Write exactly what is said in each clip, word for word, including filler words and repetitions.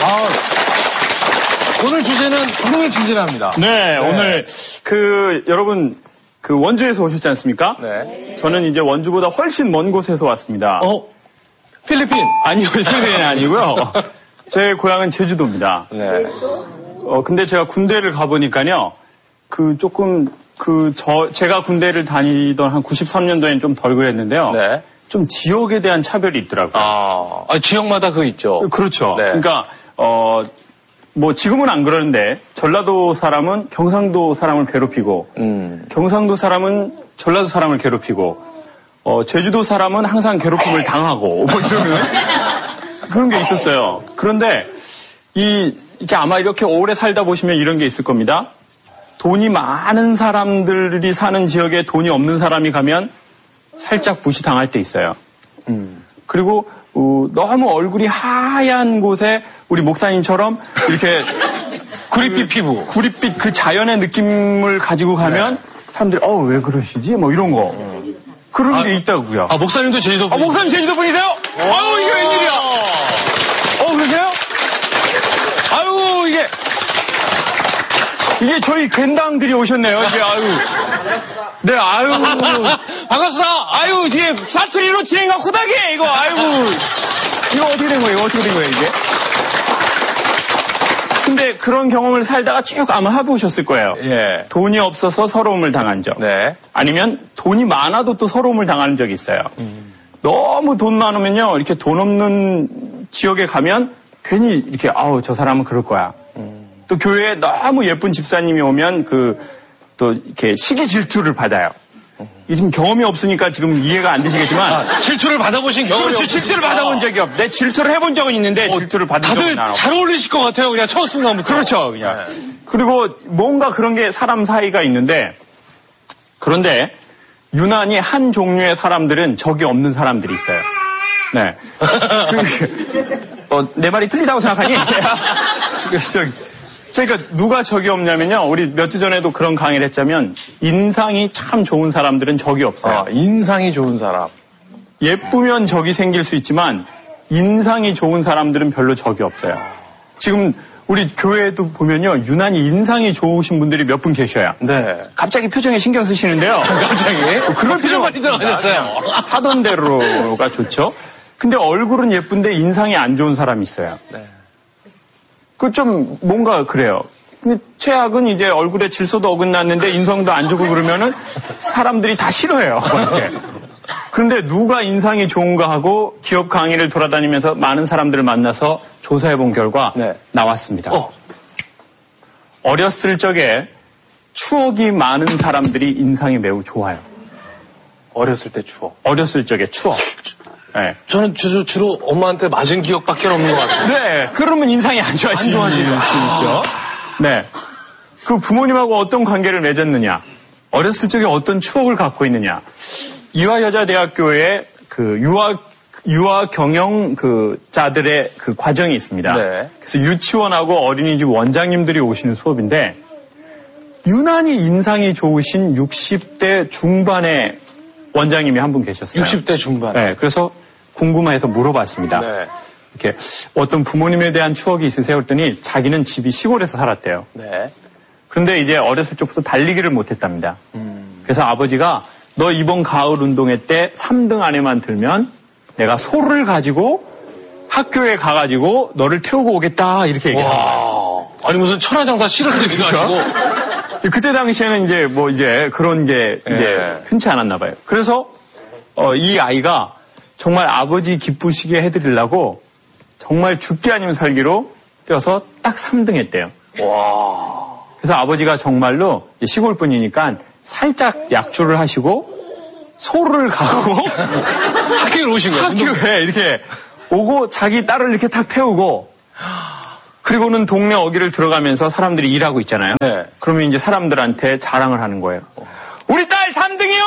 아, 오늘 주제는 흥미진진합니다. 네, 네, 오늘 그 여러분 그 원주에서 오셨지 않습니까? 네. 저는 이제 원주보다 훨씬 먼 곳에서 왔습니다. 어? 필리핀? 아니요, 필리핀이 아니고요. 제 고향은 제주도입니다. 네. 어, 근데 제가 군대를 가보니까요, 그 조금 그 저 제가 군대를 다니던 한 구십삼 년도엔 좀 덜 그랬는데요. 네. 좀 지역에 대한 차별이 있더라고요. 아, 아 지역마다 그거 있죠. 그렇죠. 네. 그러니까 어. 뭐 지금은 안 그러는데 전라도 사람은 경상도 사람을 괴롭히고 음. 경상도 사람은 전라도 사람을 괴롭히고 어, 제주도 사람은 항상 괴롭힘을 당하고 뭐 이러는 그런 게 있었어요. 그런데 이 이게 아마 이렇게 오래 살다 보시면 이런 게 있을 겁니다. 돈이 많은 사람들이 사는 지역에 돈이 없는 사람이 가면 살짝 무시당할 때 있어요. 음. 그리고 어, 너무 얼굴이 하얀 곳에 우리 목사님처럼 이렇게 구릿빛 피부, 구릿빛 그 자연의 느낌을 가지고 가면 네. 사람들이 어, 왜 그러시지? 뭐 이런 거. 음. 그런 아, 게 있다고요. 아, 목사님도 제주도 분이세요? 아, 목사님 제주도 분이세요? 아유, 이게 웬일이야? 어, 그러세요? 아유, 이게 이게 저희 괜당들이 오셨네요. 이게 아유. 네, 아유. 반갑습니다. 아유, 뒤에 사투리로 진행한 호닥이 이거, 아이고. 이거 어떻게 된 거예요? 이거 어떻게 된 거예요, 이게? 근데 그런 경험을 살다가 쭉 아마 해보셨을 거예요. 예. 돈이 없어서 서러움을 당한 적. 네. 아니면 돈이 많아도 또 서러움을 당하는 적이 있어요. 음. 너무 돈 많으면요, 이렇게 돈 없는 지역에 가면 괜히 이렇게, 아우, 저 사람은 그럴 거야. 음. 또 교회에 너무 예쁜 집사님이 오면 그, 또 이렇게 시기 질투를 받아요. 이 지금 경험이 없으니까 지금 이해가 안 되시겠지만. 아, 질투를 받아보신 경험이 그렇지, 없으시구나. 질투를 받아본 적이 없. 내 질투를 해본 적은 있는데 어, 질투를 받은 적은 없어요. 다들 잘 어울리실 것 같아요. 그냥 첫 순간부터. 그렇죠, 그냥. 네. 그리고 뭔가 그런 게 사람 사이가 있는데 그런데 유난히 한 종류의 사람들은 적이 없는 사람들이 있어요. 네. 그, 어, 내 말이 틀리다고 생각하니? 저기. 그러니까 누가 적이 없냐면요. 우리 몇 주 전에도 그런 강의를 했자면 인상이 참 좋은 사람들은 적이 없어요. 아, 인상이 좋은 사람. 예쁘면 적이 생길 수 있지만 인상이 좋은 사람들은 별로 적이 없어요. 지금 우리 교회에도 보면요. 유난히 인상이 좋으신 분들이 몇 분 계셔요. 네. 갑자기 표정에 신경 쓰시는데요. 갑자기? 그런 표정만 들어가셨어요. 하던 대로가 좋죠. 근데 얼굴은 예쁜데 인상이 안 좋은 사람이 있어요. 네. 그 좀 뭔가 그래요. 근데 최악은 이제 얼굴에 질서도 어긋났는데 인성도 안 좋고 그러면은 사람들이 다 싫어해요. 이렇게. 그런데 누가 인상이 좋은가 하고 기업 강의를 돌아다니면서 많은 사람들을 만나서 조사해 본 결과 네. 나왔습니다. 어. 어렸을 적에 추억이 많은 사람들이 인상이 매우 좋아요. 어렸을 때 추억. 어렸을 적에 추억. 네. 저는 주로, 주로 엄마한테 맞은 기억밖에 없는 것 같습니다. 네. 그러면 인상이 안 좋아지는 수 있죠. 네. 그 부모님하고 어떤 관계를 맺었느냐. 어렸을 적에 어떤 추억을 갖고 있느냐. 이화여자대학교에 그 유아, 유아 경영 그 자들의 그 과정이 있습니다. 네. 그래서 유치원하고 어린이집 원장님들이 오시는 수업인데 유난히 인상이 좋으신 육십 대 중반의 원장님이 한 분 계셨어요. 육십 대 중반. 네. 그래서 궁금해서 물어봤습니다. 네. 이렇게 어떤 부모님에 대한 추억이 있으세요? 그랬더니 자기는 집이 시골에서 살았대요. 네. 그런데 이제 어렸을 적부터 달리기를 못했답니다. 음. 그래서 아버지가 너 이번 가을 운동회 때 삼 등 안에만 들면 내가 소를 가지고 학교에 가가지고 너를 태우고 오겠다 이렇게 얘기합니다. 아니 무슨 천하장사 시를 듣기도 아니고. 그때 당시에는 이제 뭐 이제 그런 게 이제 네. 흔치 않았나 봐요. 그래서 어, 이 아이가 정말 아버지 기쁘시게 해드리려고 정말 죽기 아니면 살기로 뛰어서 딱 삼 등 했대요. 와. 그래서 아버지가 정말로 시골 분이니까 살짝 약주를 하시고 소를 가고 학교에 오신 거예요. 학교에 이렇게 오고 자기 딸을 이렇게 탁 태우고 그리고는 동네 어귀를 들어가면서 사람들이 일하고 있잖아요. 네. 그러면 이제 사람들한테 자랑을 하는 거예요. 우리 딸 삼 등이요!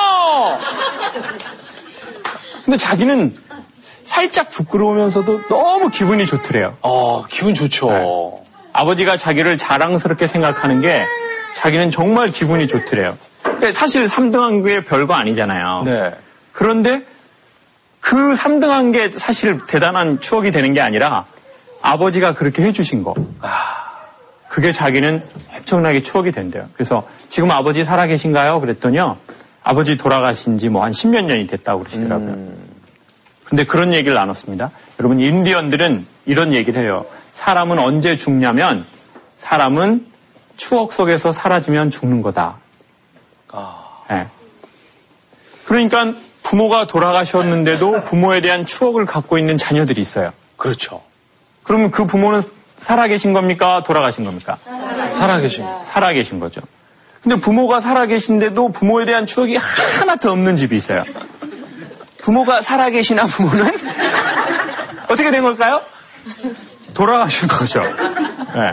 근데 자기는 살짝 부끄러우면서도 너무 기분이 좋더래요. 어, 기분 좋죠. 네. 아버지가 자기를 자랑스럽게 생각하는 게 자기는 정말 기분이 좋더래요. 사실 삼 등한 게 별거 아니잖아요. 네. 그런데 그 삼 등한 게 사실 대단한 추억이 되는 게 아니라 아버지가 그렇게 해주신 거. 그게 자기는 엄청나게 추억이 된대요. 그래서 지금 아버지 살아계신가요? 그랬더니요. 아버지 돌아가신 지 뭐 한 십몇 년이 됐다고 그러시더라고요. 음. 근데 그런 얘기를 나눴습니다. 여러분, 인디언들은 이런 얘기를 해요. 사람은 언제 죽냐면 사람은 추억 속에서 사라지면 죽는 거다. 아. 네. 그러니까 부모가 돌아가셨는데도 부모에 대한 추억을 갖고 있는 자녀들이 있어요. 그렇죠. 그러면 그 부모는 살아계신 겁니까? 돌아가신 겁니까? 살아계신. 살아계신 거죠. 근데 부모가 살아계신데도 부모에 대한 추억이 하나도 없는 집이 있어요. 부모가 살아계시나 부모는 어떻게 된 걸까요? 돌아가신 거죠. 네.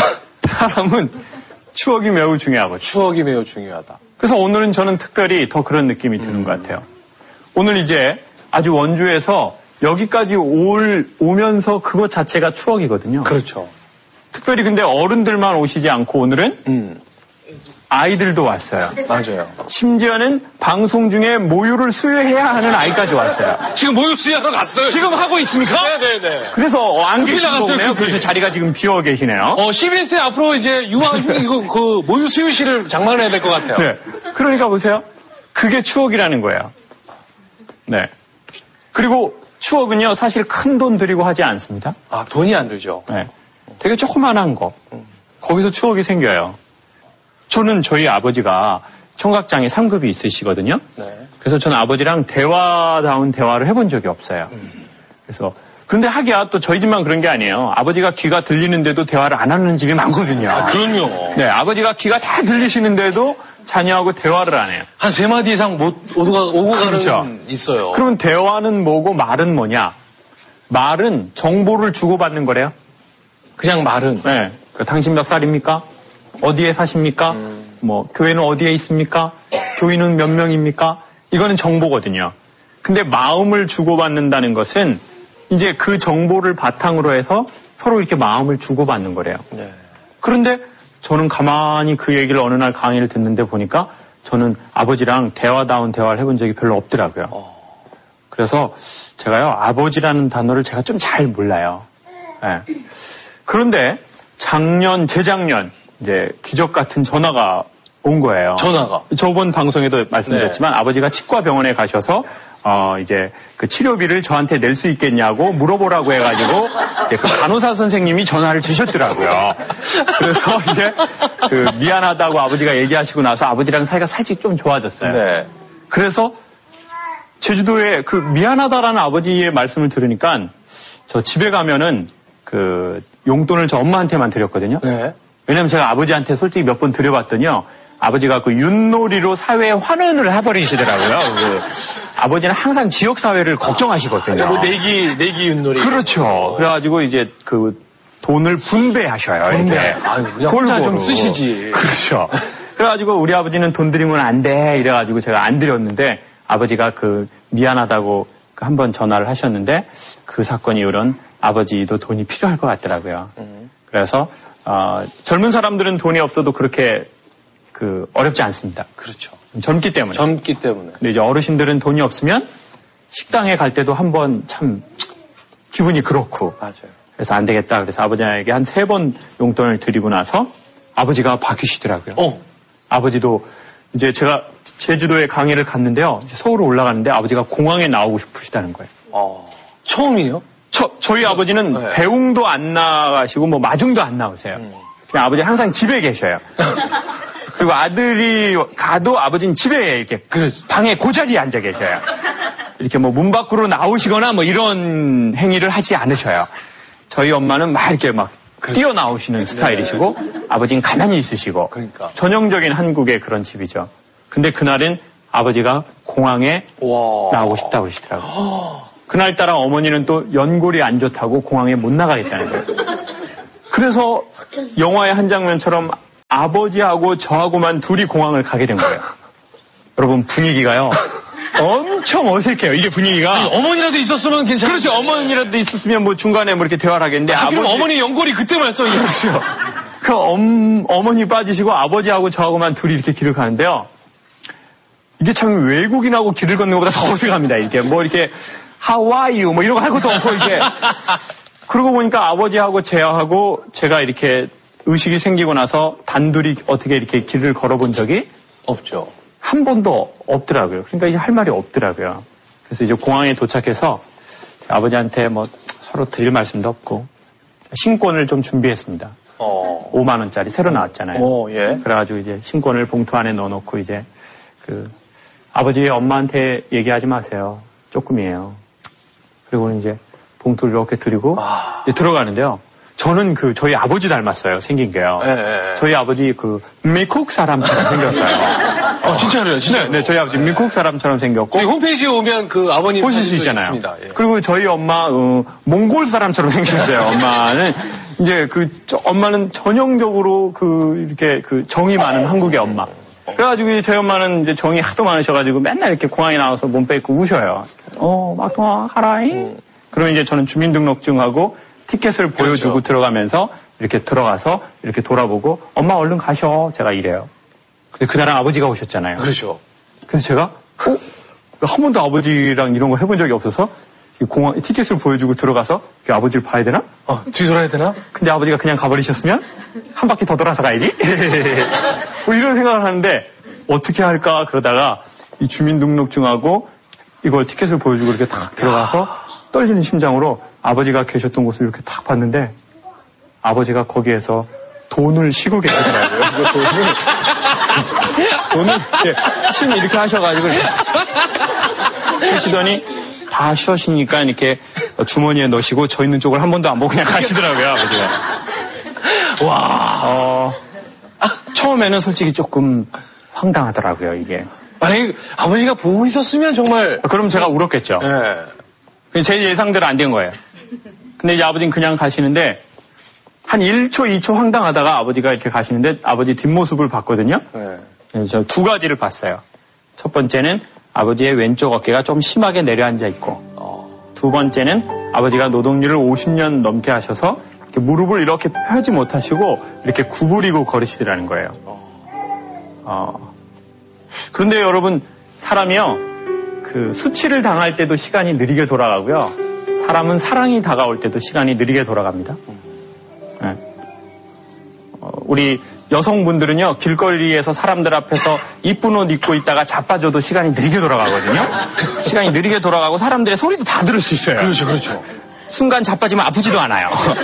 사람은 추억이 매우 중요하고 추억이 매우 중요하다. 그래서 오늘은 저는 특별히 더 그런 느낌이 드는 음. 것 같아요. 오늘 이제 아주 원주에서 여기까지 올, 오면서 그것 자체가 추억이거든요. 그렇죠. 특별히 근데 어른들만 오시지 않고 오늘은 음. 아이들도 왔어요. 맞아요. 심지어는 방송 중에 모유를 수유해야 하는 아이까지 왔어요. 지금 모유 수유하러 갔어요. 지금 하고 있습니까? 네네네. 그래서 안 계신 거네요. 그래서 자리가 지금 비어 계시네요. 어, 씨비에스에 앞으로 이제 유아 이거 그 모유 수유실을 장만해야 될 것 같아요. 네. 그러니까 보세요. 그게 추억이라는 거예요. 네. 그리고 추억은요, 사실 큰 돈 들이고 하지 않습니다. 아, 돈이 안 들죠? 네. 되게 조그만한 거. 음. 거기서 추억이 생겨요. 저는 저희 아버지가 청각장애 삼 급이 있으시거든요. 네. 그래서 저는 아버지랑 대화다운 대화를 해본 적이 없어요. 음. 그래서 근데 하기야 또 저희 집만 그런 게 아니에요. 아버지가 귀가 들리는데도 대화를 안 하는 집이 많거든요. 아, 그럼요. 네, 아버지가 귀가 다 들리시는데도 자녀하고 대화를 안 해요. 한 세 마디 이상 못 오고, 오고 그렇죠. 가는 있어요. 그러면 대화는 뭐고 말은 뭐냐? 말은 정보를 주고받는 거래요. 그냥 말은. 네. 그, 당신 몇 살입니까? 어디에 사십니까? 음. 뭐 교회는 어디에 있습니까? 교인은 몇 명입니까? 이거는 정보거든요. 근데 마음을 주고받는다는 것은 이제 그 정보를 바탕으로 해서 서로 이렇게 마음을 주고받는 거래요. 네. 그런데 저는 가만히 그 얘기를 어느 날 강의를 듣는데 보니까 저는 아버지랑 대화다운 대화를 해본 적이 별로 없더라고요. 어. 그래서 제가요, 아버지라는 단어를 제가 좀 잘 몰라요. 네. 그런데 작년, 재작년 이제 기적 같은 전화가 온 거예요. 전화가. 저번 방송에도 말씀드렸지만 네. 아버지가 치과병원에 가셔서 어 이제 그 치료비를 저한테 낼 수 있겠냐고 물어보라고 해가지고 이제 그 간호사 선생님이 전화를 주셨더라고요. 그래서 이제 그 미안하다고 아버지가 얘기하시고 나서 아버지랑 사이가 살짝 좀 좋아졌어요. 네. 그래서 제주도에 그 미안하다라는 아버지의 말씀을 들으니까 저 집에 가면은 그 용돈을 저 엄마한테만 드렸거든요. 네. 왜냐면 제가 아버지한테 솔직히 몇 번 드려봤더니요. 아버지가 그 윷놀이로 사회에 환원을 해버리시더라고요. 그 아버지는 항상 지역사회를 걱정하시거든요. 뭐 내기, 내기 윷놀이. 그렇죠. 그래가지고 이제 그 돈을 분배하셔요. 분배. 이렇게. 아유, 그냥 혼자 좀 쓰시지. 그렇죠. 그래가지고 우리 아버지는 돈 드리면 안 돼. 이래가지고 제가 안 드렸는데 아버지가 그 미안하다고 한 번 전화를 하셨는데 그 사건 이후로는 아버지도 돈이 필요할 것 같더라고요. 음. 그래서 어, 젊은 사람들은 돈이 없어도 그렇게 그 어렵지 않습니다. 그렇죠. 젊기 때문에. 젊기 때문에. 근데 이제 어르신들은 돈이 없으면 식당에 갈 때도 한번 참 기분이 그렇고. 맞아요. 그래서 안 되겠다. 그래서 아버지에게 한 세 번 용돈을 드리고 나서 아버지가 바뀌시더라고요. 어. 아버지도 이제 제가 제주도에 강의를 갔는데요. 서울로 올라가는데 아버지가 공항에 나오고 싶으시다는 거예요. 어. 처음이에요? 저, 저희 아버지는 네. 배웅도 안 나가시고 뭐 마중도 안 나오세요. 음. 그냥 아버지 항상 집에 계셔요. 그리고 아들이 가도 아버지는 집에 이렇게 그래. 방에 고자리에 앉아 계셔요. 이렇게 뭐 문 밖으로 나오시거나 뭐 이런 행위를 하지 않으셔요. 저희 엄마는 막 이렇게 막 그래. 뛰어나오시는 스타일이시고 네. 아버지는 가만히 있으시고 그러니까. 전형적인 한국의 그런 집이죠. 근데 그날은 아버지가 공항에 와. 나오고 싶다고 그러시더라고요. 그날따라 어머니는 또 연골이 안 좋다고 공항에 못 나가겠다는 거예요. 그래서 영화의 한 장면처럼 아버지하고 저하고만 둘이 공항을 가게 된 거예요. 여러분 분위기가요. 엄청 어색해요. 이게 분위기가. 아니, 어머니라도 있었으면 괜찮아요. 그렇죠. 어머니라도 있었으면 뭐 중간에 뭐 이렇게 대화를 하겠는데. 아, 그럼 어머니 연골이 그때 말썽이었죠. 그렇죠. 그 엄, 어머니 빠지시고 아버지하고 저하고만 둘이 이렇게 길을 가는데요. 이게 참 외국인하고 길을 걷는 것보다 더 어색합니다. 이렇게 뭐 이렇게 How are you? 뭐 이런 거 할 것도 없고 이렇게 그러고 보니까 아버지하고 제하고 제가 이렇게 의식이 생기고 나서 단둘이 어떻게 이렇게 길을 걸어본 적이 없죠. 한 번도 없더라고요. 그러니까 이제 할 말이 없더라고요. 그래서 이제 공항에 도착해서 아버지한테 뭐 서로 드릴 말씀도 없고 신권을 좀 준비했습니다. 어. 오만 원짜리 새로 나왔잖아요. 어, 예. 그래가지고 이제 신권을 봉투 안에 넣어놓고 이제 그 아버지 엄마한테 얘기하지 마세요. 조금이에요. 그리고 이제 봉투를 이렇게 드리고 아. 이제 들어가는데요. 저는 그 저희 아버지 닮았어요. 생긴 게요. 예, 예. 저희 아버지 그 미국 사람처럼 생겼어요. 어, 진짜로요, 진짜. 네, 네, 저희 아버지 미국 사람처럼 생겼고. 저희 홈페이지에 오면 그 아버님 보실 수 사진도 있잖아요. 있습니다. 예. 그리고 저희 엄마 어, 몽골 사람처럼 생겼어요. 엄마는 이제 그 저, 엄마는 전형적으로 그 이렇게 그 정이 많은 한국의 엄마. 그래가지고 저희 엄마는 이제 정이 하도 많으셔가지고 맨날 이렇게 공항에 나와서 몸 빼고 우셔요. 어, 막동아 하라이. 음. 그러면 이제 저는 주민등록증하고 티켓을 보여주고 그렇죠. 들어가면서 이렇게 들어가서 이렇게 돌아보고 엄마 얼른 가셔. 제가 이래요. 근데 그날은 아버지가 오셨잖아요. 그렇죠. 그래서 제가 어? 한 번도 아버지랑 이런 거 해본 적이 없어서 공항 티켓을 보여주고 들어가서 아버지를 봐야 되나? 어, 뒤돌아야 되나? 근데 아버지가 그냥 가버리셨으면 한 바퀴 더 돌아서 가야지. 뭐 이런 생각을 하는데 어떻게 할까 그러다가 이 주민등록증하고 이걸 티켓을 보여주고 이렇게 탁 들어가서 떨리는 심장으로 아버지가 계셨던 곳을 이렇게 탁 봤는데 아버지가 거기에서 돈을 쉬고 계시더라고요. 돈을, 돈을 이렇게 심 이렇게 하셔가지고 이렇게 쉬시더니 다 쉬시니까 이렇게 주머니에 넣으시고 저 있는 쪽을 한 번도 안 보고 그냥 가시더라고요, 아버지가. 와, 어, 처음에는 솔직히 조금 황당하더라고요, 이게. 만약에 아버지가 보고 있었으면 정말. 그럼 제가 울었겠죠. 네. 제 예상대로 안 된 거예요. 근데 이제 아버지는 그냥 가시는데 한 일 초, 이 초 황당하다가 아버지가 이렇게 가시는데 아버지 뒷모습을 봤거든요. 네. 저 두 가지를 봤어요. 첫 번째는 아버지의 왼쪽 어깨가 좀 심하게 내려앉아 있고 어. 두 번째는 아버지가 노동일을 오십 년 넘게 하셔서 이렇게 무릎을 이렇게 펴지 못하시고 이렇게 구부리고 걸으시더라는 거예요. 어. 어. 그런데 여러분 사람이요 그 수치를 당할 때도 시간이 느리게 돌아가고요. 사람은 사랑이 다가올 때도 시간이 느리게 돌아갑니다. 네. 어, 우리 여성분들은요 길거리에서 사람들 앞에서 이쁜 옷 입고 있다가 자빠져도 시간이 느리게 돌아가거든요. 시간이 느리게 돌아가고 사람들의 소리도 다 들을 수 있어요. 그렇죠, 그렇죠. 순간 자빠지면 아프지도 않아요.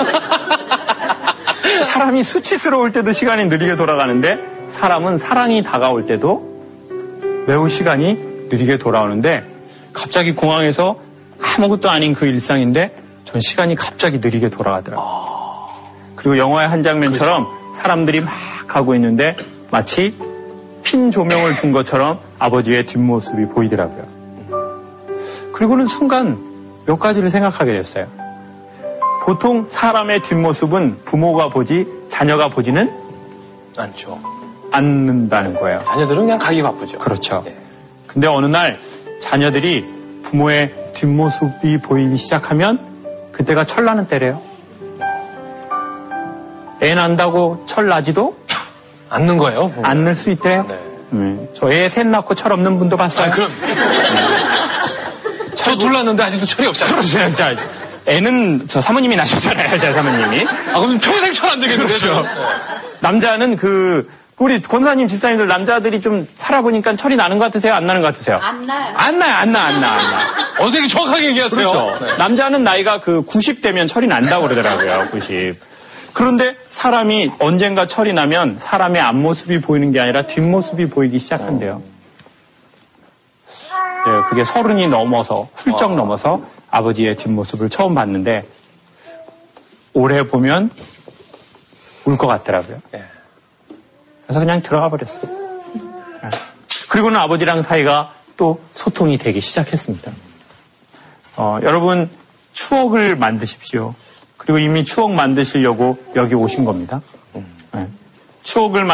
사람이 수치스러울 때도 시간이 느리게 돌아가는데 사람은 사랑이 다가올 때도 매우 시간이 느리게 돌아오는데 갑자기 공항에서 아무것도 아닌 그 일상인데 전 시간이 갑자기 느리게 돌아가더라고요. 그리고 영화의 한 장면처럼 사람들이 막 하고 있는데 마치 핀 조명을 준 것처럼 아버지의 뒷모습이 보이더라고요. 그리고는 순간 몇 가지를 생각하게 됐어요. 보통 사람의 뒷모습은 부모가 보지 자녀가 보지는 않죠. 않는다는 거예요. 자녀들은 그냥 가기 바쁘죠. 그렇죠. 네. 근데 어느 날 자녀들이 부모의 뒷모습이 보이기 시작하면 그때가 철나는 때래요. 애 난다고 철 나지도 않는 거예요. 보면. 않을 수 있대요. 네. 음, 저 애 셋 낳고 철 없는 분도 봤어요. 아, 그럼. 저 둘 낳았는데 아직도 철이 없잖아요. 그렇죠. 자, 애는 저 사모님이 나셨잖아요. 제 사모님이. 아, 그럼 평생 철 안 되겠는데. 그렇죠. 네. 남자는 그 우리 권사님 집사님들 남자들이 좀 살아보니까 철이 나는 것 같으세요? 안 나는 것 같으세요? 안 나요. 안 나요. 안 나, 안 나, 안 나. 어떻게 정확하게 얘기하세요? 그렇죠. 네. 남자는 나이가 그 구십 되면 철이 난다고 그러더라고요. 구십. 그런데 사람이 언젠가 철이 나면 사람의 앞모습이 보이는 게 아니라 뒷모습이 보이기 시작한대요. 네, 그게 서른이 넘어서 훌쩍 어. 넘어서 아버지의 뒷모습을 처음 봤는데 올해 보면 울 것 같더라고요. 네. 그래서 그냥 들어가 버렸어요. 네. 그리고는 아버지랑 사이가 또 소통이 되기 시작했습니다. 어, 여러분 추억을 만드십시오. 그리고 이미 추억 만드시려고 여기 오신 겁니다. 네. 추억을 만